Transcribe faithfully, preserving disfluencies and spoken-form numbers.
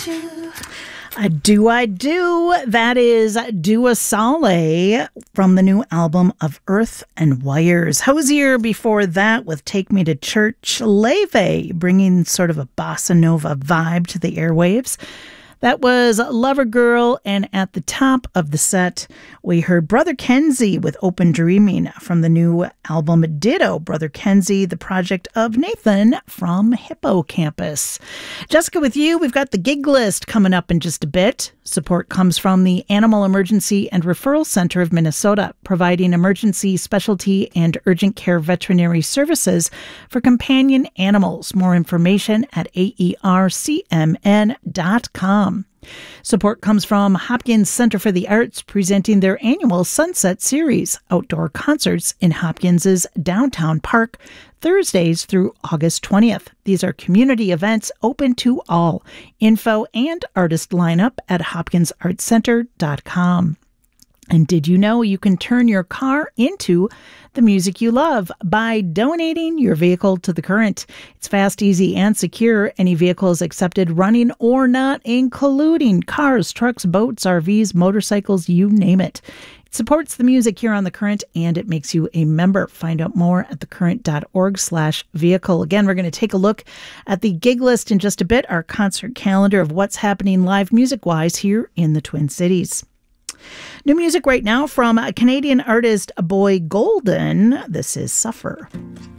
do. I do, I do. That is Dua Saleh from the new album of Earth and Wires. Hosier before that with Take Me to Church. Leve bringing sort of a bossa nova vibe to the airwaves. That was Lover Girl, and at the top of the set, we heard Brother Kenzie with Open Dreaming from the new album Ditto. Brother Kenzie, the project of Nathan from Hippocampus. Jessica, with you, we've got the gig list coming up in just a bit. Support comes from the Animal Emergency and Referral Center of Minnesota, providing emergency, specialty, and urgent care veterinary services for companion animals. More information at A E R C M N dot com. Support comes from Hopkins Center for the Arts, presenting their annual Sunset Series, outdoor concerts in Hopkins's downtown park, Thursdays through August twentieth. These are community events open to all. Info and artist lineup at hopkins arts center dot com. And did you know you can turn your car into the music you love by donating your vehicle to The Current? It's fast, easy, and secure. Any vehicle is accepted, running or not, including cars, trucks, boats, R Vs, motorcycles, you name it. It supports the music here on The Current, and it makes you a member. Find out more at thecurrent.org slash vehicle. Again, we're going to take a look at the gig list in just a bit, our concert calendar of what's happening live music-wise here in the Twin Cities. New music right now from Canadian artist Boy Golden. This is Suffer.